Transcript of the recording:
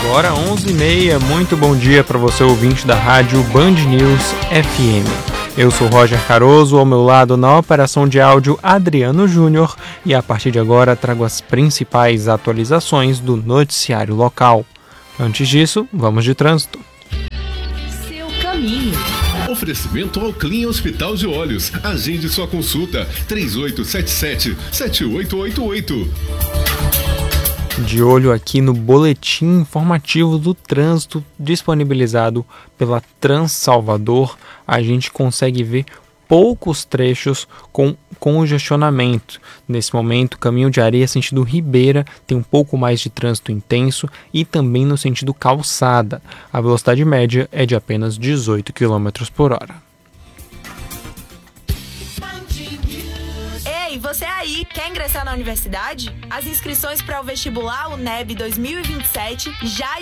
Agora 11h30, muito bom dia para você ouvinte da rádio Band News FM. Eu sou Roger Caroso, ao meu lado na operação de áudio Adriano Júnior e a partir de agora trago as principais atualizações do noticiário local. Antes disso, vamos de trânsito. Seu caminho. Oferecimento ao Clean Hospital de Olhos. Agende sua consulta 3877-7888. De olho aqui no boletim informativo do trânsito disponibilizado pela Trans Salvador, a gente consegue ver poucos trechos com congestionamento. Nesse momento, caminho de areia sentido Ribeira tem um pouco mais de trânsito intenso e também no sentido calçada. A velocidade média é de apenas 18 km por hora. Ei, você aí, quer ingressar na universidade? As inscrições para o vestibular UNEB 2027 já